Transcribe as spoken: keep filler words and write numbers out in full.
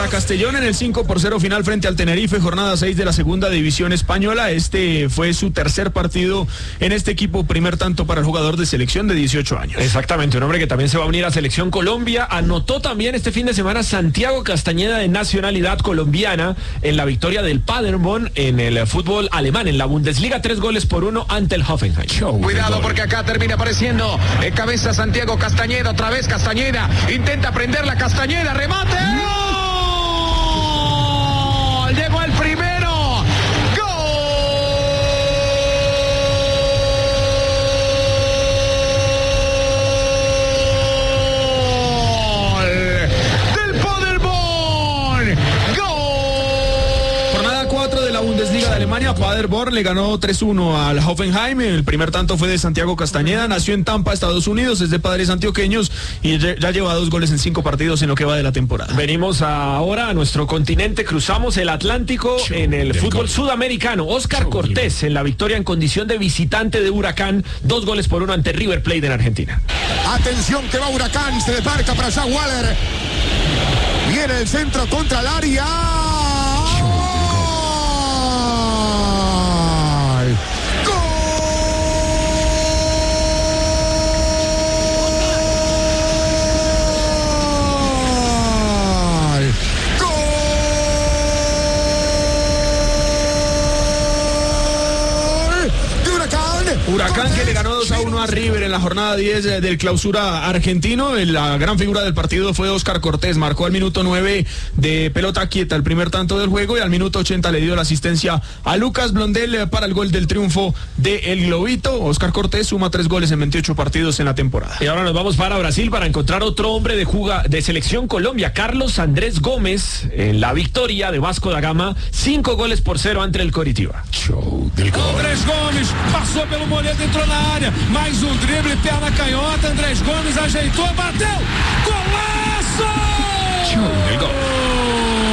Castellón en el cinco por cero final frente al Tenerife, jornada seis de la segunda división española. Este fue su tercer partido en este equipo, primer tanto para el jugador de selección de dieciocho años. Exactamente, un hombre que también se va a unir a Selección Colombia. Anotó también este fin de semana Santiago Castañeda, de nacionalidad colombiana, en la victoria del Paderborn en el fútbol alemán, en la Bundesliga, tres goles por uno ante el Hoffenheim. Show, cuidado porque acá termina apareciendo en cabeza Santiago Castañeda, otra vez Castañeda, intenta prender la Castañeda, remate. ¡Gol! Llegó el primero. ¡Gol! Del Paderborn. ¡Gol! Jornada cuatro de la Bundesliga de Alemania. Paderborn le ganó tres uno al Hoffenheim. El primer tanto fue de Santiago Castañeda. Nació en Tampa, Estados Unidos, es de padres antioqueños y ya lleva dos goles en cinco partidos en lo que va de la temporada. Venimos ahora a nuestro continente, cruzamos el Atlántico en el fútbol sudamericano. Oscar Cortés en la victoria en condición de visitante de Huracán, dos goles por uno ante River Plate en Argentina. Atención que va Huracán, se desmarca para Jack Waller. Viene el centro contra el área. Huracán que le ganó dos a uno a River en la jornada diez del clausura argentino. La gran figura del partido fue Oscar Cortés. Marcó al minuto nueve de pelota quieta el primer tanto del juego y al minuto ochenta le dio la asistencia a Lucas Blondel para el gol del triunfo de El Globito. Oscar Cortés suma tres goles en veintiocho partidos en la temporada. Y ahora nos vamos para Brasil para encontrar otro hombre de juga de Selección Colombia, Carlos Andrés Gómez, en la victoria de Vasco da Gama, cinco goles por cero ante el Coritiba. Show del gol. Andrés Gómez passou pelo Moledo, entrou na área, mais um drible, perna canhota, Andrés Gómez ajeitou, bateu, golaço! Show del gol.